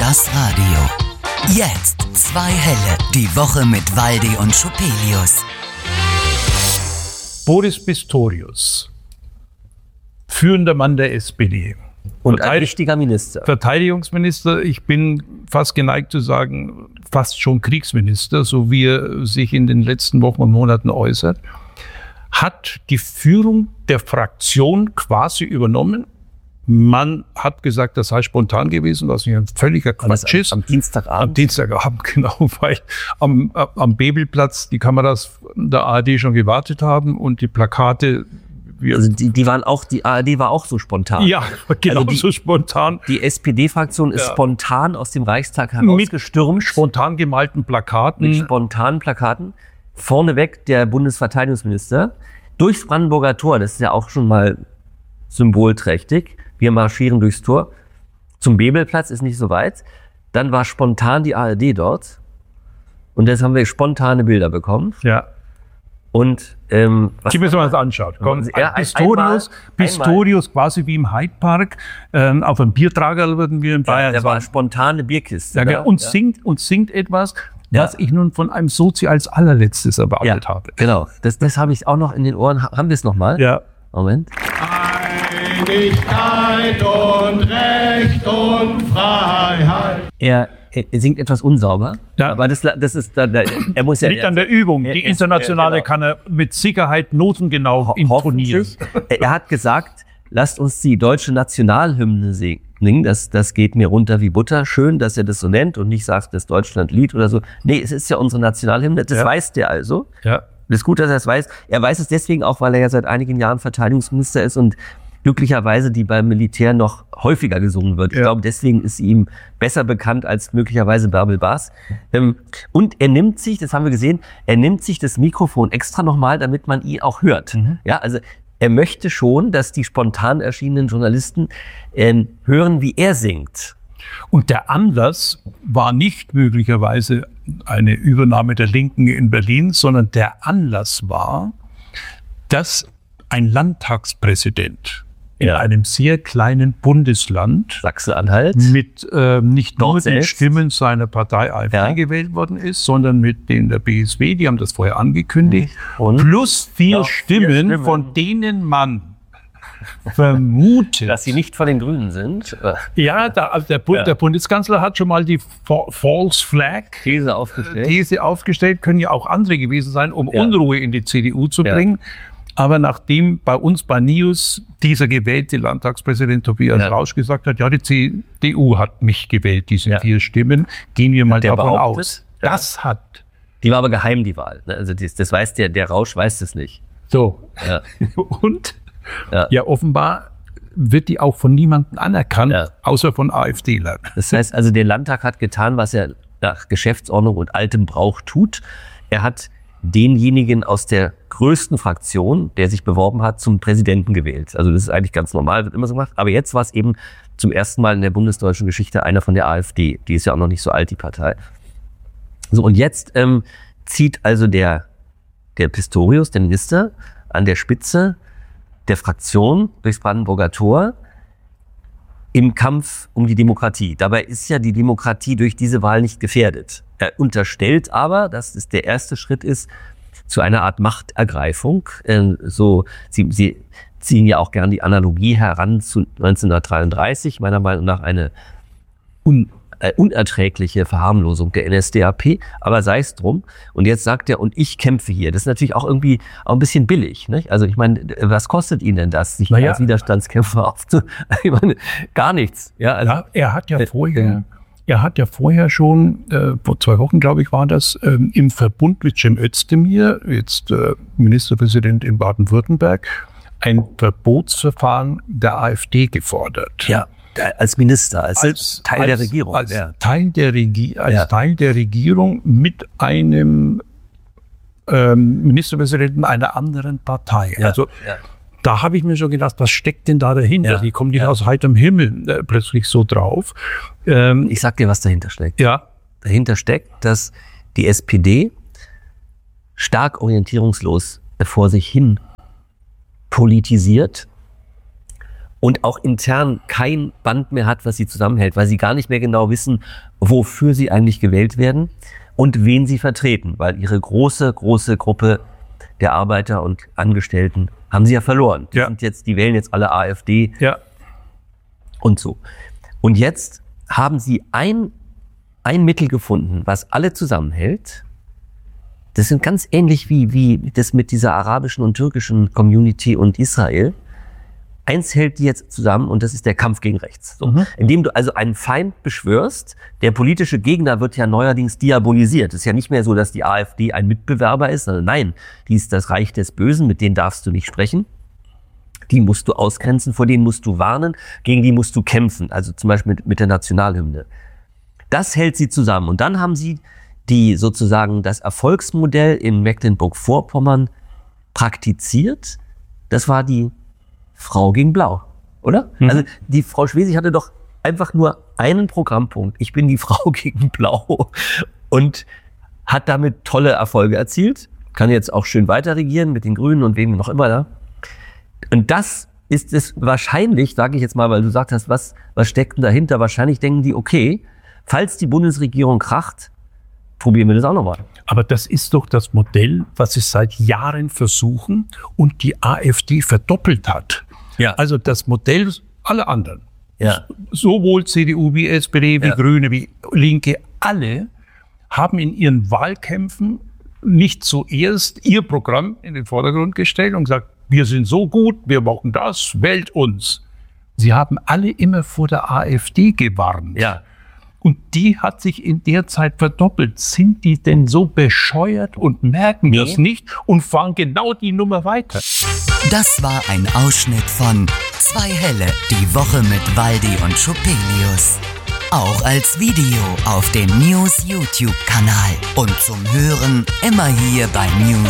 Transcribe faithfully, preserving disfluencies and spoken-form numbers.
Das Radio. Jetzt zwei Helle. Die Woche mit Waldi und Schupelius. Boris Pistorius, führender Mann der S P D. Und ein wichtiger Minister. Verteidigungsminister, ich bin fast geneigt zu sagen, fast schon Kriegsminister, so wie er sich in den letzten Wochen und Monaten äußert, hat die Führung der Fraktion quasi übernommen. Man hat gesagt, das sei spontan gewesen, was ein völliger Quatsch ist. Am Dienstagabend? Am Dienstagabend, genau, weil am, am Bebelplatz die Kameras der A R D schon gewartet haben und die Plakate... Also die, die waren auch, die A R D war auch so spontan. Ja, genau also die, so spontan. Die S P D-Fraktion ist ja. spontan aus dem Reichstag herausgestürmt. Mit spontan gemalten Plakaten. Mit spontanen Plakaten. Vorneweg der Bundesverteidigungsminister. Durchs Brandenburger Tor, das ist ja auch schon mal symbolträchtig. Wir marschieren durchs Tor. Zum Bebelplatz ist nicht so weit. Dann war spontan die A R D dort. Und jetzt haben wir spontane Bilder bekommen. Ja. Und ähm, was die müssen wir uns anschauen. Komm, ja, Pistorius, einmal, Pistorius quasi wie im Hyde Park, ähm, auf einem Biertrager würden wir in Bayern ja, der sagen. war spontane Bierkiste. Ja, da, und, ja. singt, und singt etwas, Ja. was ich nun von einem Sozi als allerletztes erwartet ja, habe. Genau, das, das habe ich auch noch in den Ohren. Haben wir es nochmal? Ja. Moment. Einigkeit und Recht und Freiheit. Er, er singt etwas unsauber, ja. aber das, das ist, da, da, er muss ja... Liegt an der Übung. Er, Die er, internationale er, genau. kann er mit Sicherheit notengenau intonieren. Er hat gesagt, lasst uns die deutsche Nationalhymne singen. Das, das geht mir runter wie Butter. Schön, dass er das so nennt und nicht sagt, das Deutschlandlied oder so. Nee, es ist ja unsere Nationalhymne. Das ja. weiß der also. Ja. Das ist gut, dass er es weiß. Er weiß es deswegen auch, weil er ja seit einigen Jahren Verteidigungsminister ist und glücklicherweise die beim Militär noch häufiger gesungen wird. Ich ja. glaube, deswegen ist sie ihm besser bekannt als möglicherweise Bärbel Baas. Und er nimmt sich, das haben wir gesehen, er nimmt sich das Mikrofon extra nochmal, damit man ihn auch hört. Mhm. Ja, also er möchte schon, dass die spontan erschienenen Journalisten äh, hören, wie er singt. Und der Anlass war nicht möglicherweise eine Übernahme der Linken in Berlin, sondern der Anlass war, dass ein Landtagspräsident in ja. einem sehr kleinen Bundesland Sachsen-Anhalt mit äh, nicht nur Nord-Selbst. den Stimmen seiner Partei AfD ja. gewählt worden ist, sondern mit denen der B S W, die haben das vorher angekündigt, und? plus vier, ja, Stimmen, vier Stimmen, von denen man vermutet, dass sie nicht von den Grünen sind. Ja, da, also der, Bu- ja. der Bundeskanzler hat schon mal die Fa- False Flag These aufgestellt. These aufgestellt, können ja auch andere gewesen sein, um ja. Unruhe in die C D U zu ja. bringen. Aber nachdem bei uns bei News dieser gewählte Landtagspräsident Tobias ja. Rausch gesagt hat, ja, die C D U hat mich gewählt, diese ja. vier Stimmen, gehen wir mal der davon behauptet, aus. Das hat. Die war aber geheim, die Wahl. Also das, das weiß der, der Rausch weiß das nicht. So. Ja. Und ja. ja, offenbar wird die auch von niemandem anerkannt, ja. außer von AfD-Lern. Das heißt also, der Landtag hat getan, was er nach Geschäftsordnung und altem Brauch tut. Er hat denjenigen aus der größten Fraktion, der sich beworben hat, zum Präsidenten gewählt. Also das ist eigentlich ganz normal, wird immer so gemacht. Aber jetzt war es eben zum ersten Mal in der bundesdeutschen Geschichte einer von der AfD. Die ist ja auch noch nicht so alt, die Partei. So, und jetzt ähm, zieht also der, der Pistorius, der Minister, an der Spitze der Fraktion durchs Brandenburger Tor im Kampf um die Demokratie. Dabei ist ja die Demokratie durch diese Wahl nicht gefährdet. Er unterstellt aber, dass es der erste Schritt ist zu einer Art Machtergreifung. Ähm, so, sie, sie ziehen ja auch gern die Analogie heran zu neunzehnhundertdreiunddreißig, meiner Meinung nach eine un, äh, unerträgliche Verharmlosung der N S D A P, aber sei es drum. Und jetzt sagt er, und ich kämpfe hier. Das ist natürlich auch irgendwie auch ein bisschen billig, nicht? Also ich meine, was kostet ihn denn das, sich naja. als Widerstandskämpfer aufzu... Ich meine, gar nichts. Ja, also, ja, er hat ja vorher... Äh, Er hat ja vorher schon, äh, vor zwei Wochen, glaube ich, war das, ähm, im Verbund mit Cem Özdemir, jetzt äh, Ministerpräsident in Baden-Württemberg, ein Verbotsverfahren der AfD gefordert. Ja, als Minister, als, als Teil als, der Regierung. Als, ja. Teil, der Regi- als ja. Teil der Regierung mit einem ähm, Ministerpräsidenten einer anderen Partei. Ja. Also ja. Da habe ich mir schon gedacht, was steckt denn da dahinter? Ja, Die kommen nicht ja. aus heiterem Himmel äh, plötzlich so drauf. Ähm, ich sag dir, was dahinter steckt. Ja. Dahinter steckt, dass die S P D stark orientierungslos vor sich hin politisiert und auch intern kein Band mehr hat, was sie zusammenhält, weil sie gar nicht mehr genau wissen, wofür sie eigentlich gewählt werden und wen sie vertreten, weil ihre große, große Gruppe der Arbeiter und Angestellten haben sie ja verloren. Die, ja. sind jetzt, die wählen jetzt alle AfD ja. und so. Und jetzt haben sie ein, ein Mittel gefunden, was alle zusammenhält. Das sind ganz ähnlich wie, wie das mit dieser arabischen und türkischen Community und Israel. Eins hält die jetzt zusammen und das ist der Kampf gegen rechts. So. Mhm. Indem du also einen Feind beschwörst, der politische Gegner wird ja neuerdings diabolisiert. Es ist ja nicht mehr so, dass die AfD ein Mitbewerber ist, sondern nein, die ist das Reich des Bösen, mit denen darfst du nicht sprechen. Die musst du ausgrenzen, vor denen musst du warnen, gegen die musst du kämpfen, also zum Beispiel mit, mit der Nationalhymne. Das hält sie zusammen. Und dann haben sie die sozusagen das Erfolgsmodell in Mecklenburg-Vorpommern praktiziert. Das war die Frau gegen Blau, oder? Mhm. Also die Frau Schwesig hatte doch einfach nur einen Programmpunkt. Ich bin die Frau gegen Blau und hat damit tolle Erfolge erzielt. Kann jetzt auch schön weiter regieren mit den Grünen und wem noch immer da. Und das ist es wahrscheinlich, sage ich jetzt mal, weil du gesagt hast, was, was steckt denn dahinter? Wahrscheinlich denken die, okay, falls die Bundesregierung kracht, probieren wir das auch nochmal. Aber das ist doch das Modell, was sie seit Jahren versuchen und die AfD verdoppelt hat. Ja. Also das Modell aller anderen. Ja. Sowohl C D U wie S P D, wie ja. Grüne, wie Linke, alle haben in ihren Wahlkämpfen nicht zuerst ihr Programm in den Vordergrund gestellt und gesagt, wir sind so gut, wir machen das, wählt uns. Sie haben alle immer vor der AfD gewarnt. Ja. Und die hat sich in der Zeit verdoppelt. Sind die denn so bescheuert und merken nee. das nicht und fahren genau die Nummer weiter? Das war ein Ausschnitt von Zwei Helle, die Woche mit Waldi und Schupelius. Auch als Video auf dem News YouTube-Kanal und zum Hören immer hier bei News